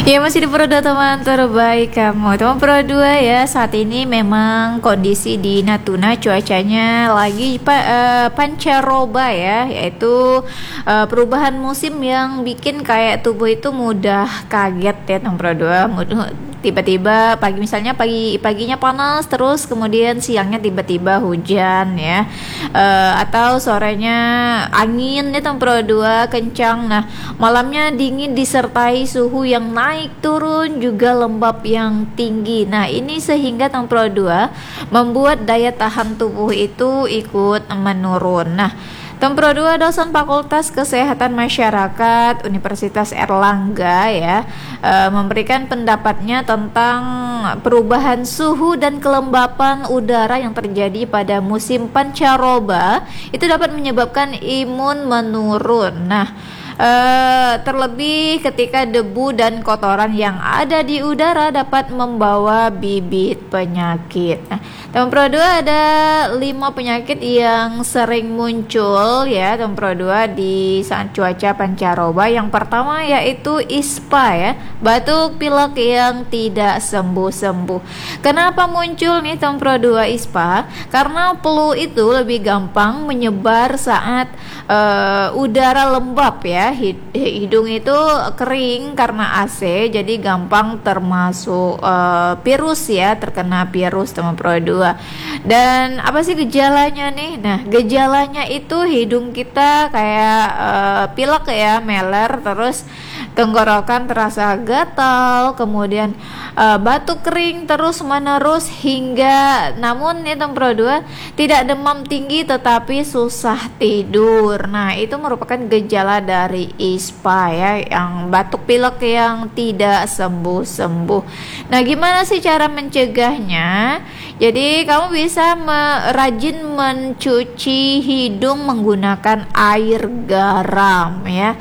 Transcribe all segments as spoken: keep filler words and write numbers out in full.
Ya masih di Pro dua teman terbaik kamu. Teman Pro dua ya, saat ini memang kondisi di Natuna cuacanya lagi pa, uh, pancaroba ya, yaitu uh, perubahan musim yang bikin kayak tubuh itu mudah kaget ya teman Pro dua. Mudah tiba-tiba pagi misalnya pagi paginya panas terus kemudian siangnya tiba-tiba hujan ya, uh, atau sorenya angin ya teman Pro dua kencang. Nah malamnya dingin disertai suhu yang naik turun juga lembab yang tinggi. Nah ini sehingga teman Pro dua membuat daya tahan tubuh itu ikut menurun. Nah Teman Pro dua dosen Fakultas Kesehatan Masyarakat Universitas Erlangga ya e, memberikan pendapatnya tentang perubahan suhu dan kelembapan udara yang terjadi pada musim pancaroba itu dapat menyebabkan imun menurun. Nah Uh, terlebih ketika debu dan kotoran yang ada di udara dapat membawa bibit penyakit. Nah, teman Pro dua ada lima penyakit yang sering muncul ya teman Pro dua di saat cuaca pancaroba. Yang pertama yaitu ispa ya, batuk pilek yang tidak sembuh-sembuh. Kenapa muncul nih teman Pro dua ispa? Karena flu itu lebih gampang menyebar saat uh, udara lembab ya. Hidung itu kering karena A C, jadi gampang termasuk uh, virus ya, terkena virus teman Pro dua. Dan apa sih gejalanya nih? Nah gejalanya itu hidung kita kayak uh, pilek ya, meler, terus tenggorokan terasa gatal, kemudian uh, batuk kering terus menerus hingga namun ya teman Pro dua tidak demam tinggi tetapi susah tidur. Nah itu merupakan gejala dari ispa ya, yang batuk pilek yang tidak sembuh-sembuh. Nah gimana sih cara mencegahnya? Jadi kamu bisa me- rajin mencuci hidung menggunakan air garam ya,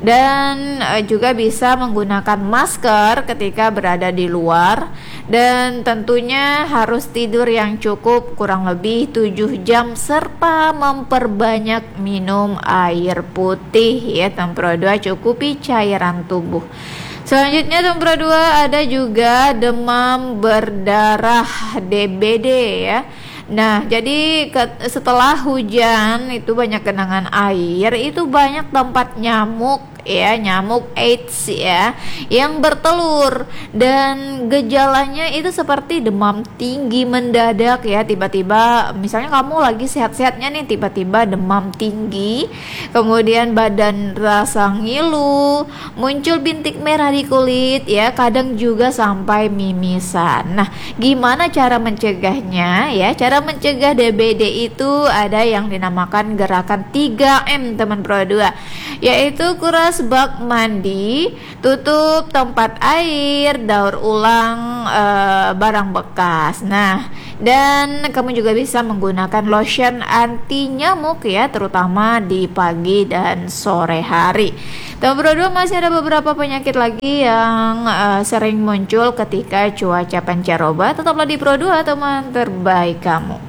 dan uh, juga bisa menggunakan masker ketika berada di luar, dan tentunya harus tidur yang cukup kurang lebih tujuh jam serta memperbanyak minum air putih ya teman Pro dua, cukupi cairan tubuh. Selanjutnya teman Pro dua ada juga demam berdarah D B D ya. Nah jadi ke, setelah hujan itu banyak genangan air, itu banyak tempat nyamuk ya, nyamuk Aedes ya yang bertelur, dan gejalanya itu seperti demam tinggi mendadak ya, tiba-tiba misalnya kamu lagi sehat-sehatnya nih tiba-tiba demam tinggi, kemudian badan rasa ngilu, muncul bintik merah di kulit ya, kadang juga sampai mimisan. Nah gimana cara mencegahnya ya? Cara mencegah D B D itu ada yang dinamakan gerakan tiga M teman Pro dua, yaitu kuras bak mandi, tutup tempat air, daur ulang e, barang bekas. Nah, dan kamu juga bisa menggunakan lotion anti nyamuk ya, terutama di pagi dan sore hari. Teman Pro dua masih ada beberapa penyakit lagi yang e, sering muncul ketika cuaca pancaroba. Tetaplah di Pro dua teman terbaik kamu.